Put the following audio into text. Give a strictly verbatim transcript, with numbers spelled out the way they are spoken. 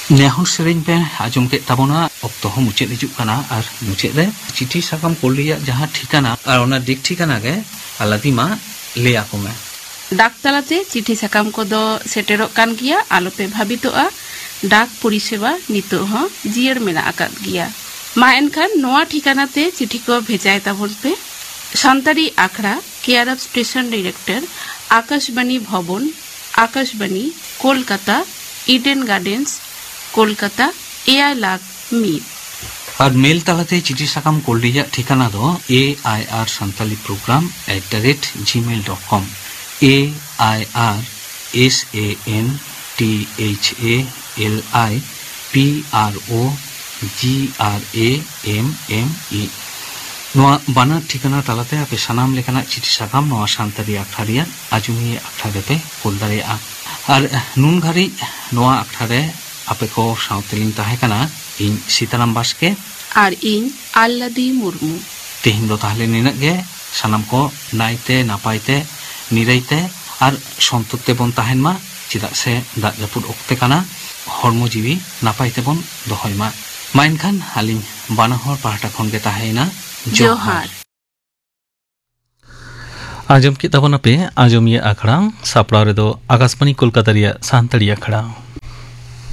नेहर सेरें पे आजम के ताबोना अक्तो हो मुचेद हिजुग काना और मुचेद रे चिठी साकाम कोल रिया जहां ठिकाना और ओना दिक ठिकाना गे आलादिमा ले आको में डाक तालाते चिठी साकाम को दो सेटेरो कान गिया आलोपे भाबितोआ डाक परिसेवा नितो हो जियर मेना आकाद गिया मा एनखान नोआ ठिकानाते चिठी को भेजाय ताबोन पे सान्तारी आखड़ा care of station director Akashvani भवन Akashvani Kolkata Eden gardens Kolkata AI lakh meet और मेल तालाते चिठी साकाम कोल रिया ठिकाना दो ए I R Santali programme at the rate Gmail dot com A I R S A N T H A L I P R O ji R A M M E नोआ बाना ठिकाना तालाते आपे सनाम लेकाना चिठी साकाम नोआ सान्ताली आखड़ा रिया आजुमी आखड़ा रेपे कोल दाड़ेया और नुन घारी नोआ आखड़ा रे आपे को साउतेलिंग ताहे काना इन सीताराम बास्के और इन आल्लादी मुर्मू तेहिन दो ताहले निनाग गे सानाम को नाइते नापाइते निराइते और सन्तुकते बन ताहेन मा चिदा से दाग जापुद ओक्ते काना हरमो जीवी नापाइते बन दोहय मा मा एनखान आलिं बाना हर पाहटा खन गे ताहेना जोहार आजम की ताबोना पे आजम ये आखड़ा सापड़ा रे दो आकाशवाणी कोलकाता रिया सान्ताली आखड़ा।